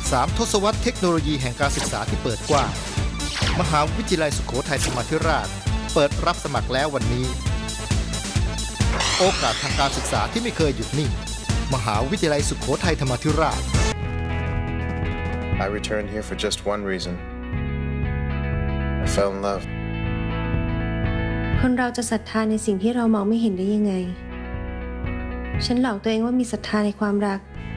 3 ทศวรรษเทคโนโลยีแห่งการศึกษาที่เปิดกว้างมหาวิทยาลัยสุโขทัยธรรมาธิราชเปิดรับสมัครแล้ววันนี้โอกาสทางการศึกษาที่ไม่เคยหยุดนิ่งมหาวิทยาลัยสุโขทัยธรรมาธิราช I returned here for just one reason. I fell in love. คนเราจะศรัทธาในสิ่งที่เรามองไม่เห็นได้ยังไงฉันหลอกตัวเองว่ามีศรัทธาในความรัก